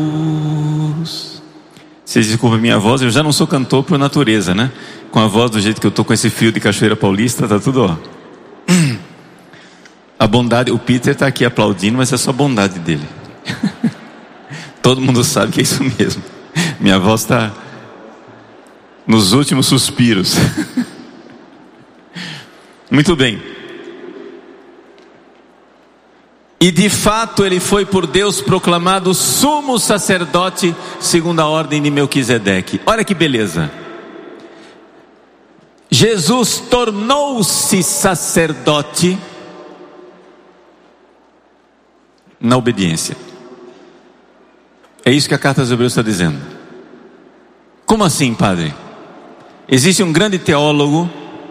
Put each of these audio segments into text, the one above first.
Vocês desculpem a minha voz, eu já não sou cantor por natureza, né? Com a voz do jeito que eu tô com esse fio de Cachoeira Paulista, tá tudo, ó. A bondade, o Peter tá aqui aplaudindo, mas é só a bondade dele. Todo mundo sabe que é isso mesmo. Minha voz tá nos últimos suspiros. Muito bem. E de fato ele foi por Deus proclamado sumo sacerdote segundo a ordem de Melquisedeque. Olha que beleza. Jesus tornou-se sacerdote na obediência. É isso que a carta aos Hebreus está dizendo. Como assim, padre? Existe um grande teólogo,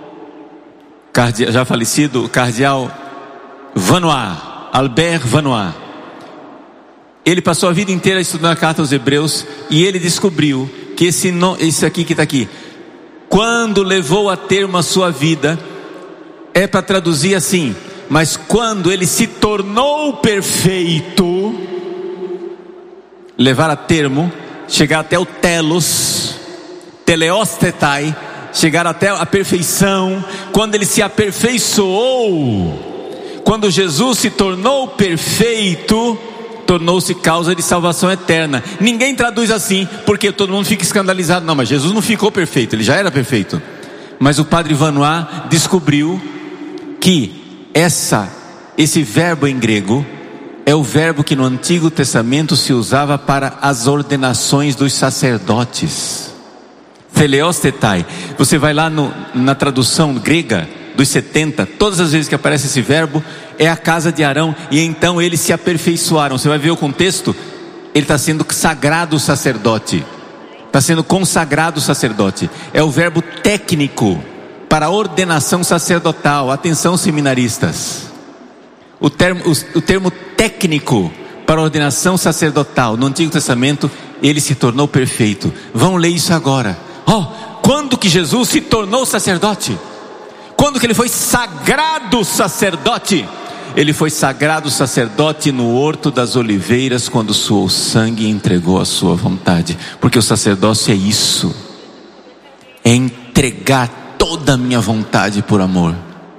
já falecido, cardeal Vanois, Albert Vanois. Ele passou a vida inteira estudando a carta aos Hebreus e ele descobriu que esse aqui que está aqui, quando levou a termo a sua vida, é para traduzir assim: mas quando ele se tornou perfeito, levar a termo, chegar até o telos, teleostetai, chegar até a perfeição, quando ele se aperfeiçoou, quando Jesus se tornou perfeito, tornou-se causa de salvação eterna. Ninguém traduz assim, porque todo mundo fica escandalizado. Não, mas Jesus não ficou perfeito, ele já era perfeito. Mas o padre Vanois descobriu que esse verbo em grego é o verbo que no Antigo Testamento se usava para as ordenações dos sacerdotes. Teleostetai. Você vai lá na tradução grega dos 70, todas as vezes que aparece esse verbo, é a casa de Arão, e então eles se aperfeiçoaram. Você vai ver o contexto, ele está sendo sagrado sacerdote, está sendo consagrado sacerdote. É o verbo técnico para a ordenação sacerdotal. Atenção, seminaristas, o termo técnico para a ordenação sacerdotal no Antigo Testamento, ele se tornou perfeito. Vão ler isso agora. Quando que Jesus se tornou sacerdote? Quando que ele foi sagrado sacerdote? Ele foi sagrado sacerdote no Horto das Oliveiras, quando suou sangue e entregou a sua vontade. Porque o sacerdócio é isso, é entregar toda a minha vontade por amor.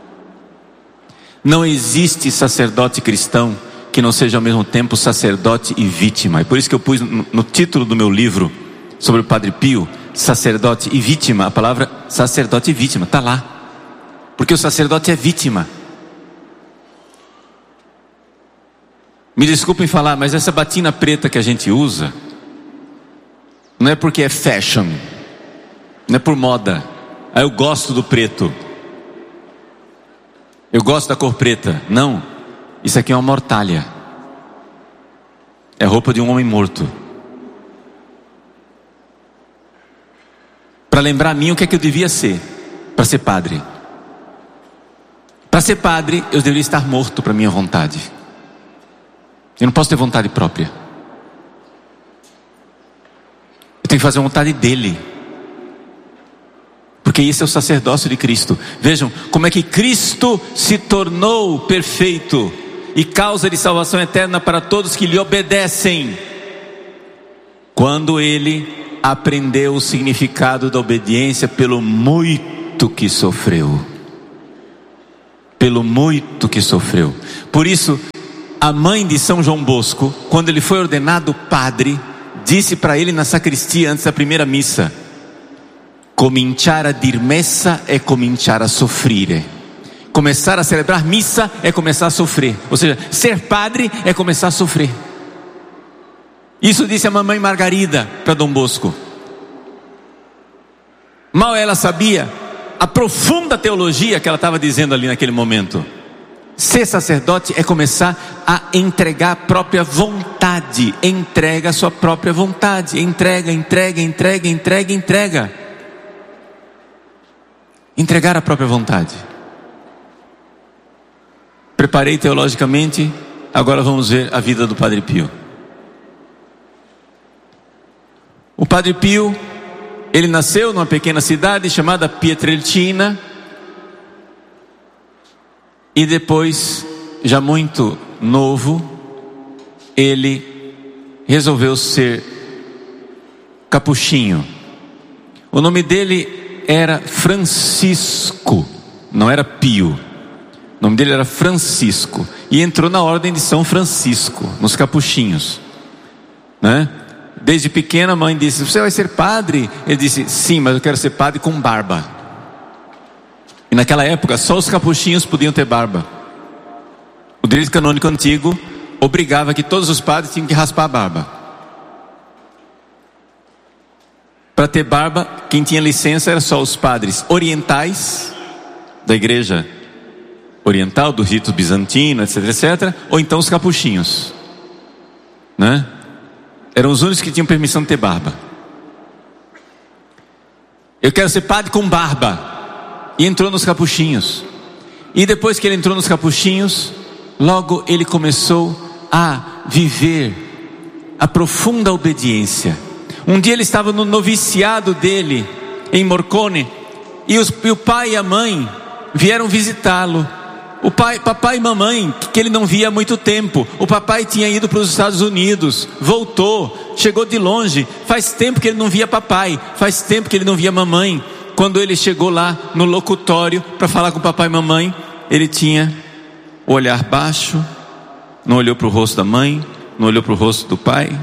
Não existe sacerdote cristão que não seja ao mesmo tempo sacerdote e vítima. É por isso que eu pus no título do meu livro sobre o Padre Pio, sacerdote e vítima. A palavra sacerdote e vítima está lá, porque o sacerdote é vítima. Me desculpem falar, mas essa batina preta que a gente usa não é porque é fashion, não é por moda. Eu gosto do preto, eu gosto da cor preta. Não, isso aqui é uma mortalha, é roupa de um homem morto, para lembrar a mim o que é que eu devia ser para ser padre. Para ser padre eu deveria estar morto para minha vontade. Eu não posso ter vontade própria, eu tenho que fazer a vontade dele, porque esse é o sacerdócio de Cristo. Vejam como é que Cristo se tornou perfeito e causa de salvação eterna para todos que lhe obedecem. Quando ele aprendeu o significado da obediência pelo muito que sofreu. Pelo muito que sofreu. Por isso, a mãe de São João Bosco, quando ele foi ordenado padre, disse para ele na sacristia antes da primeira missa: cominciare a dir messa é cominciare a soffrire. Começar a celebrar missa é começar a sofrer. Ou seja, ser padre é começar a sofrer. Isso disse a mamãe Margarida para Dom Bosco. Mal ela sabia a profunda teologia que ela estava dizendo ali naquele momento. Ser sacerdote é começar a entregar a própria vontade. Entrega a sua própria vontade. Entrega. Entregar a própria vontade. Preparei teologicamente. Agora vamos ver a vida do Padre Pio. O Padre Pio, ele nasceu numa pequena cidade chamada Pietrelcina. E depois, já muito novo, ele resolveu ser capuchinho. O nome dele era Francisco, não era Pio. O nome dele era Francisco. E entrou na ordem de São Francisco, nos capuchinhos, né? Desde pequeno a mãe disse: você vai ser padre? Ele disse: sim, mas eu quero ser padre com barba. E naquela época só os capuchinhos podiam ter barba. O direito canônico antigo obrigava que todos os padres tinham que raspar a barba. Para ter barba, quem tinha licença era só os padres orientais da igreja oriental, do rito bizantino, etc, etc, ou então os capuchinhos, né? Eram os únicos que tinham permissão de ter barba. Eu quero ser padre com barba. E entrou nos capuchinhos. E depois que ele entrou nos capuchinhos, logo ele começou a viver a profunda obediência. Um dia ele estava no noviciado dele em Morcone, e o pai e a mãe vieram visitá-lo. Papai e mamãe, que ele não via há muito tempo. O papai tinha ido para os Estados Unidos, voltou, chegou de longe. Faz tempo que ele não via papai, faz tempo que ele não via mamãe. Quando ele chegou lá no locutório para falar com o papai e mamãe, ele tinha o olhar baixo, não olhou para o rosto da mãe, não olhou para o rosto do pai.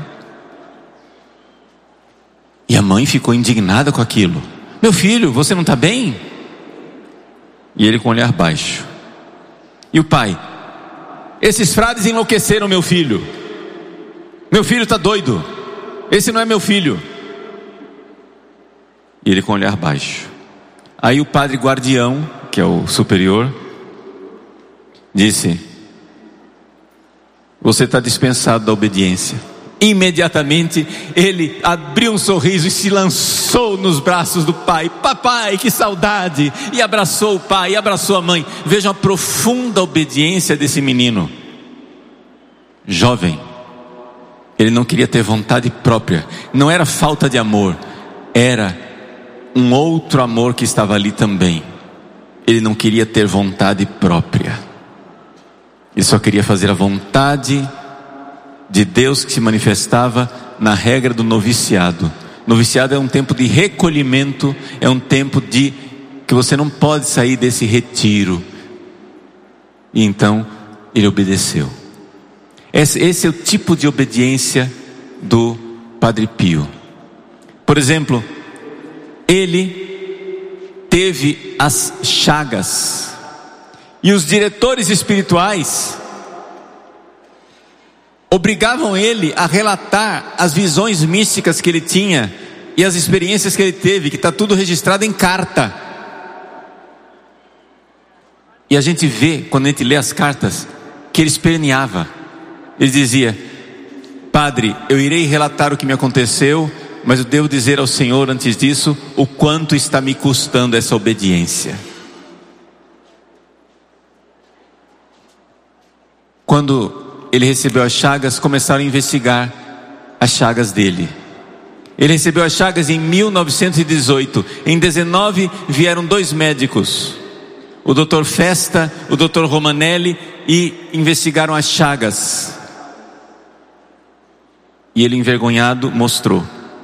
E a mãe ficou indignada com aquilo. Meu filho, você não está bem? E ele com o olhar baixo. E o pai: esses frades enlouqueceram meu filho. Meu filho está doido. Esse não é meu filho. E ele com o olhar baixo. Aí o padre guardião, que é o superior, disse: você está dispensado da obediência. Imediatamente ele abriu um sorriso e se lançou nos braços do pai. Papai, que saudade! E abraçou o pai, e abraçou a mãe. Vejam a profunda obediência desse menino jovem. Ele não queria ter vontade própria. Não era falta de amor, era um outro amor que estava ali também. Ele não queria ter vontade própria. Ele só queria fazer a vontade de Deus, que se manifestava na regra do noviciado. Noviciado é um tempo de recolhimento, é um tempo de que você não pode sair desse retiro. E então ele obedeceu. Esse é o tipo de obediência do Padre Pio. Por exemplo, ele teve as chagas, e os diretores espirituais obrigavam ele a relatar as visões místicas que ele tinha e as experiências que ele teve, que está tudo registrado em carta. E a gente vê, quando a gente lê as cartas, que ele esperneava. Ele dizia: padre, eu irei relatar o que me aconteceu, mas eu devo dizer ao Senhor antes disso o quanto está me custando essa obediência. Quando ele recebeu as chagas, começaram a investigar as chagas dele. Ele recebeu as chagas em 1918. Em 19 vieram 2 médicos, o Dr. Festa, o Dr. Romanelli, e investigaram as chagas. E ele, envergonhado, mostrou.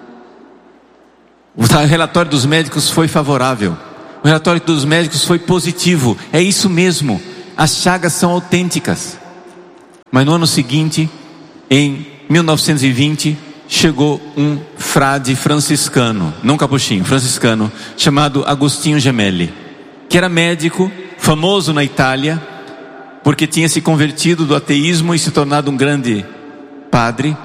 O relatório dos médicos foi favorável. O relatório dos médicos foi positivo. É isso mesmo, as chagas são autênticas. Mas no ano seguinte, em 1920, chegou um frade franciscano, não capuchinho, franciscano, chamado Agostinho Gemelli, que era médico, famoso na Itália, porque tinha se convertido do ateísmo e se tornado um grande padre.